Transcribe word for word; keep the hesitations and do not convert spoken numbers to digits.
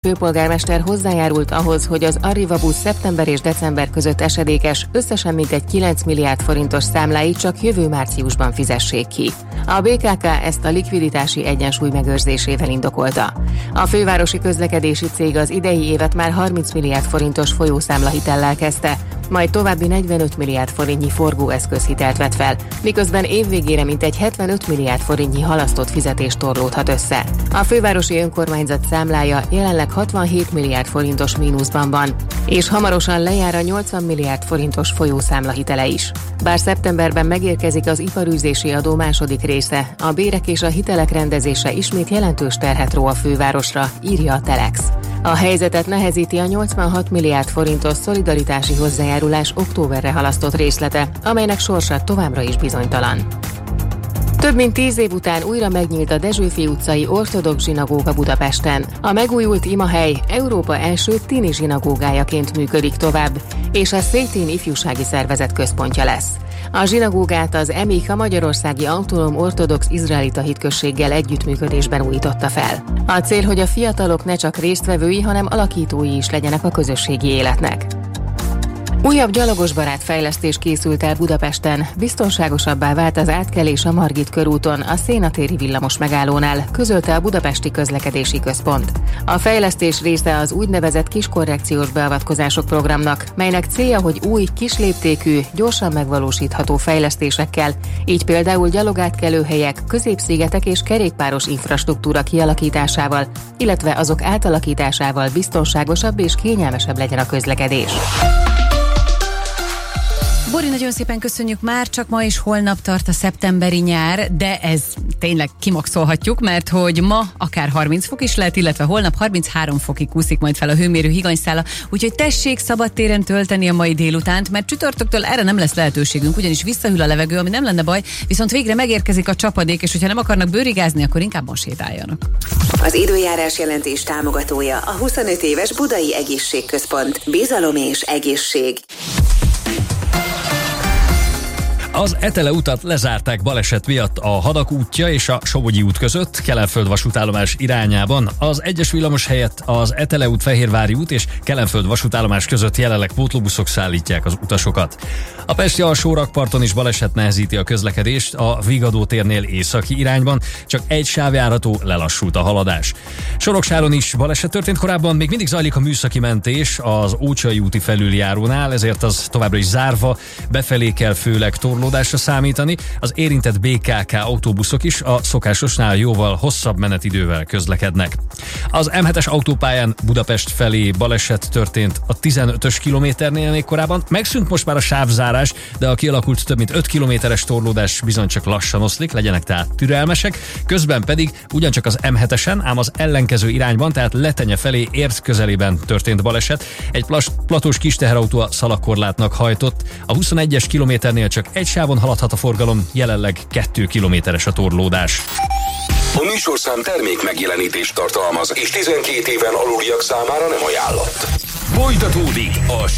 főpolgármester hozzájárult ahhoz, hogy az Arriva busz szeptember és december között esedékes, összesen mintegy kilenc milliárd forintos számláit csak jövő márciusban fizessék ki. A bé ká ká ezt a likviditási egyensúly megőrzésével indokolta. A fővárosi közlekedési cég az idei évet már harminc milliárd forintos folyószámlahitellel kezdte, majd további negyvenöt milliárd forintnyi forgóeszközhitelt vett fel, miközben évvégére mintegy hetvenöt milliárd forintnyi halasztott fizetés torlódhat össze. A fővárosi önkormányzat számlája jelenleg hatvanhét milliárd forintos mínuszban van, és hamarosan lejár a nyolcvan milliárd forintos folyószámlahitele is. Bár szeptemberben megérkezik az iparűzési adó második része, a bérek és a hitelek rendezése ismét jelentős terhet ró a fővárosra, írja a Telex. A helyzetet nehezíti a nyolcvanhat milliárd forintos szolidaritási hozzájárulás októberre halasztott részlete, amelynek sorsa továbbra is bizonytalan. Több mint tíz év után újra megnyílt a Dezsőfi utcai ortodox zsinagóga Budapesten. A megújult imahely Európa első tini zsinagógájaként működik tovább, és a Szétén ifjúsági szervezet központja lesz. A zsinagógát az EMIK, a Magyarországi Autonóm Ortodox Izraelita Hitközséggel együttműködésben újította fel. A cél, hogy a fiatalok ne csak résztvevői, hanem alakítói is legyenek a közösségi életnek. Újabb gyalogosbarát fejlesztés készült el Budapesten, biztonságosabbá vált az átkelés a Margit körúton, a Szénatéri villamos megállónál, közölte a Budapesti Közlekedési Központ. A fejlesztés része az úgynevezett kiskorrekciós beavatkozások programnak, melynek célja, hogy új, kisléptékű, gyorsan megvalósítható fejlesztésekkel, így például gyalogátkelőhelyek, középszigetek és kerékpáros infrastruktúra kialakításával, illetve azok átalakításával biztonságosabb és kényelmesebb legyen a közlekedés. Bori, nagyon szépen köszönjük, már csak ma és holnap tart a szeptemberi nyár, de ez tényleg kimaxolhatjuk, mert hogy ma akár harminc fok is lehet, illetve holnap harminchárom fokig kúszik majd fel a hőmérő higanyszála, úgyhogy tessék szabadtéren tölteni a mai délutánt, mert csütörtöktől erre nem lesz lehetőségünk, ugyanis visszahűl a levegő, ami nem lenne baj, viszont végre megérkezik a csapadék, és hogyha nem akarnak bőrigázni, akkor inkább most sétáljanak. Az időjárás jelentés támogatója a huszonöt éves Budai Egészségközpont. Bizalom és egészség. Az Etele utat lezárták baleset miatt a Hadak útja és a Somogyi út között, Kelenföld vasútállomás irányában. Az egyes villamos helyett az Etele út, Fehérvári út és Kelenföld vasútállomás között jelenleg pótlóbuszok szállítják az utasokat. A pesti alsórakparton is baleset nehezíti a közlekedést, a Vigadó térnél északi irányban csak egy sávjárható, lelassult a haladás. Soroksáron is baleset történt korábban, még mindig zajlik a műszaki mentés az Ócsai úti felüljárónál, ezért az továbbra is zárva, befelé kell főleg torlódásra számítani. Az érintett bé ká ká autóbuszok is a szokásosnál jóval hosszabb menetidővel közlekednek. Az em hetes autópályán Budapest felé baleset történt a tizenötös kilométernél még korábban. Megszűnt most már a sávzárás, de a kialakult több mint öt kilométeres torlódás bizony csak lassan oszlik, legyenek tehát türelmesek. Közben pedig ugyancsak az em hetesen, ám az ellenkező irányban, tehát Letenye felé Érd közelében történt baleset. Egy platós kis teherautó a szalagkorlátnak hajtott. A huszonegyes kilométernél csak egy sávon haladhat a forgalom, jelenleg két kilométeres a torlódás. A műsorszám termék megjelenítést tartalmaz, és tizenkét éven aluliak számára nem ajánlott. Folytatódik a